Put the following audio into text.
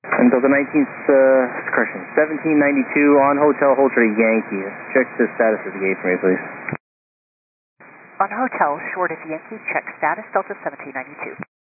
And Delta 19th, correction, 1792 on Hotel, hold short of Yankee. Check the status of the gate for me, please. On Hotel, short of Yankee, check status Delta 1792.